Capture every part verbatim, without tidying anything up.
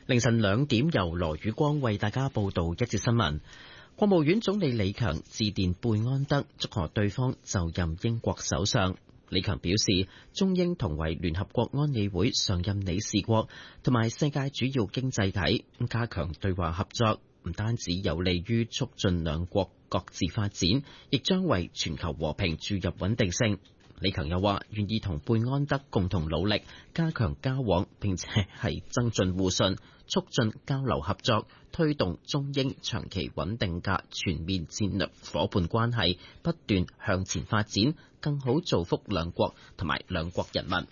凌晨兩點，由羅宇光為大家報道一節新聞。國務院總理李強致電貝安德，祝賀對方就任英國首相。李強表示，中英同為聯合國安理會常任理事國同埋世界主要經濟體，加強對話合作，唔單止有利於促進兩國各自發展，亦將為全球和平注入穩定性。李強又話，願意同貝安德共同努力，加強交往，並且係增進互信，促進交流合作，推動中英長期穩定嘅全面戰略夥伴關係不斷向前發展，更好造福兩國同埋兩國人民。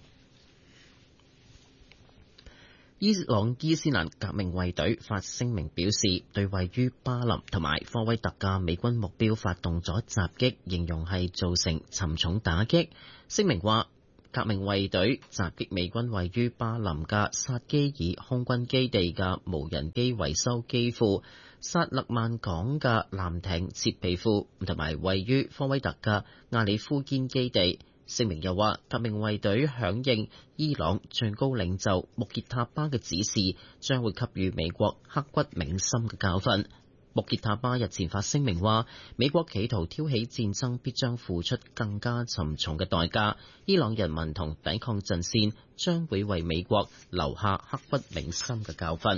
伊朗伊斯蘭革命衛隊發聲明表示，對位於巴林同埋科威特嘅美軍目標發動咗襲擊，形容係造成沉重打擊。聲明話，革命衛隊襲擊美軍位於巴林嘅薩基爾空軍基地嘅無人機維修機庫、薩勒曼港嘅艦艇設備庫，同埋位於科威特嘅亞里夫堅基地。聲明又話，革命衛隊響應伊朗最高領袖穆傑塔巴嘅指示，將會給予美國刻骨銘心嘅教訓。穆傑塔巴日前發聲明話，美國企圖挑起戰爭，必將付出更加沉重嘅代價。伊朗人民同抵抗陣線將會為美國留下刻骨銘心嘅教訓。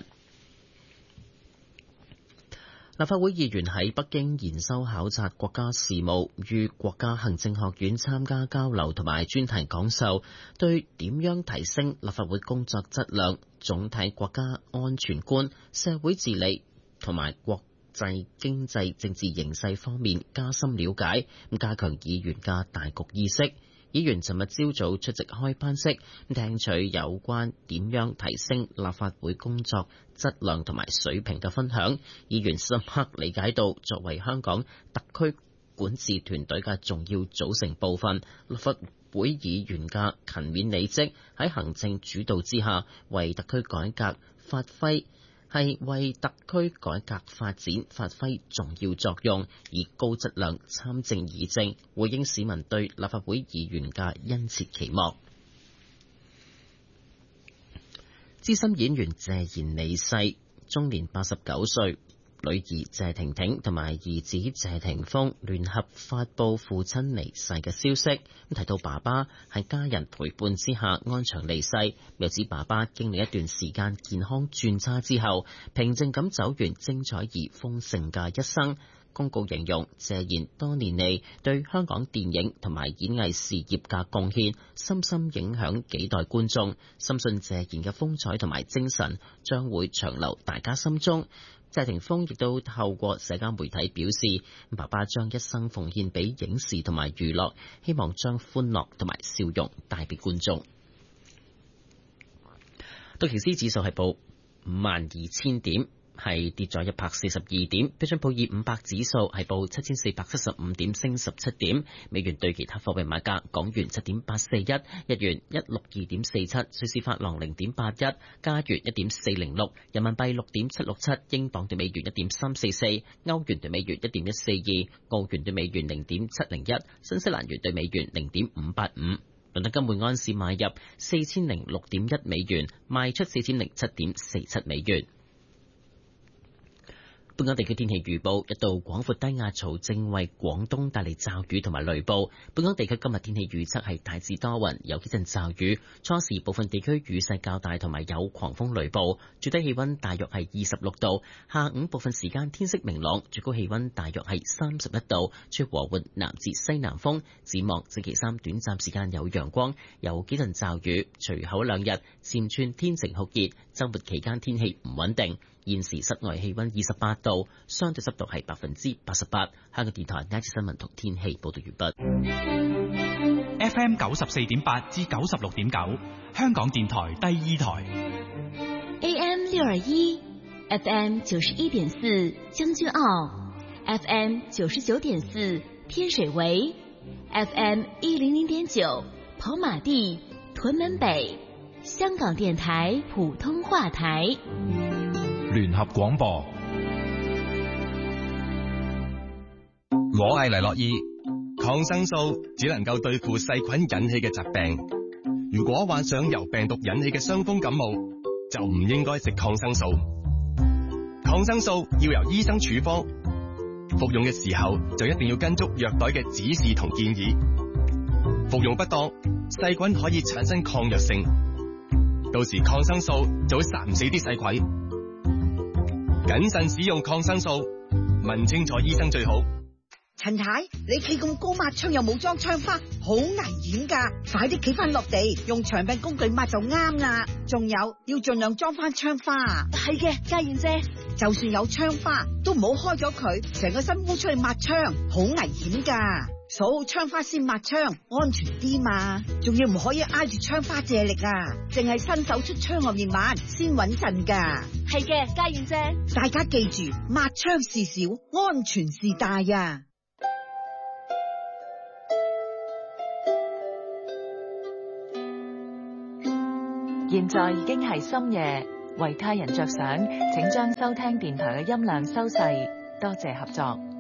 立法會議員喺北京研修考察國家事務，於國家行政學院參加交流同埋專題講授，對點樣提升立法會工作質量、總體國家安全觀、社會治理同埋國際經濟政治形勢方面加深了解，加強議員嘅大局意識。議員尋日朝早出席開班式，聽取有關點樣提升立法會工作質量同埋水平嘅分享。議員深刻理解到，作為香港特區管治團隊嘅重要組成部分，立法會議員嘅勤勉履職，喺行政主導之下，為特區改革發揮係為特區改革發展發揮重要作用，以高質量參政議政，回應市民對立法會議員嘅殷切期望。資深演員謝賢離世，終年八十九歲。女兒謝婷婷同埋兒子謝霆鋒聯合發佈父親離世嘅消息，提到爸爸喺家人陪伴之下安詳離世，又指爸爸經歷一段時間健康轉差之後，平靜咁走完精彩而豐盛嘅一生。公告形容謝賢多年嚟對香港電影同埋演藝事業嘅貢獻，深深影響幾代觀眾，深信謝賢嘅風采同埋精神將會長留大家心中。謝霆鋒亦都透過社交媒體表示，爸爸將一生奉獻俾影視同埋娛樂，希望將歡樂同埋笑容帶俾觀眾。道瓊斯指數係報五萬二千點，係跌咗一百四十二點。標準普爾五百指數係報七千四百七十五點，升十七點。美元對其他貨幣買價：港元七點八四一，日元一六二點四七，瑞士法郎零點八一，加元一點四零六，人民幣六點七六七，英鎊對美元一點三四四，歐元對美元一點一四二，澳元對美元零點七零一，新西蘭元對美元零點五八五。倫敦金每安士買入四千零六點一美元，賣出四千零七點四七美元。本港地區天氣預報，一道廣闊低壓槽正為廣東帶嚟驟雨同埋雷暴。本港地區今日天氣預測係大致多雲，有幾陣驟雨，初時部分地區雨勢較大，同埋有狂風雷暴。最低氣溫大約係二十六度，下午部分時間天色明朗，最高氣溫大約係三十一度，吹和緩南至西南風。展望星期三短暫時間有陽光，有幾陣驟雨，隨後兩日漸轉天晴酷熱，週末期間天氣唔穩定。現時室外氣溫二十八度，相對濕度係百分之八十八。香港電台呢次新聞同天氣報道完畢。 F M 九十四點八至九十六點九，香港電台第二台。 A M 六二一，F M 九十一點四將軍澳 ，F M 九十九點四天水圍 ，F M 一零零點九跑馬地屯門北，香港電台普通話台。 聯合廣播， 我係黎諾懿。抗生素只能夠對付細菌引起嘅疾病。如果患上由病毒引起嘅傷風感冒， 就唔應該食抗生素。抗生素要由醫生處方，服用嘅時候就一定要跟足藥袋嘅指示同建議。服用不當，細菌可以產生抗藥性，到時抗生素就會殺唔死啲細菌。謹慎使用抗生素，問清楚醫生最好。 陳太，你企咁高抹窗又冇裝窗花，好危險噶！快啲企翻落地，用長柄工具抹就啱啦。仲有要盡量裝翻窗花。 係嘅，家燕姐， 就算有窗花，都唔好開咗佢，成個身烏出去抹窗，好危險噶。鎖好窗花先抹窗，安全啲嘛。仲要唔可以挨住窗花借力啊，淨係伸手出窗外面抹先穩陣噶。 係嘅，家燕姐。 大家記住，抹窗事小，安全事大啊！ 現在已經係深夜，為他人着想，請將收聽電台嘅音量收細，多謝合作。